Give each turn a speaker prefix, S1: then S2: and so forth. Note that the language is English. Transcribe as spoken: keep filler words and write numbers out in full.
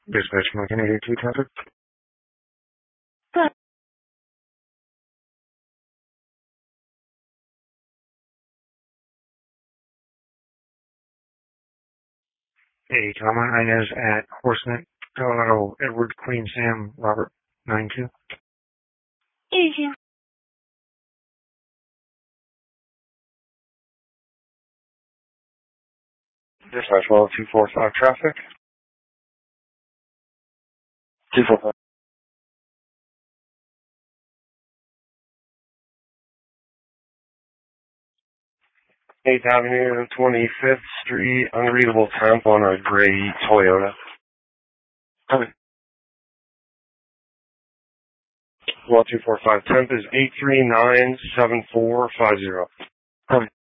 S1: Dispatch Mountain eighty-two traffic. Hey, Tom, Inez at Horsenet, Colorado, Edward, Queen, Sam, Robert, nine two.
S2: Easy.
S1: Dispatch well two four five traffic. two four five. eighth Avenue, twenty-fifth Street, unreadable temp on a gray Toyota. Okay. Well two four five temp is eight three nine seven four five zero. Okay.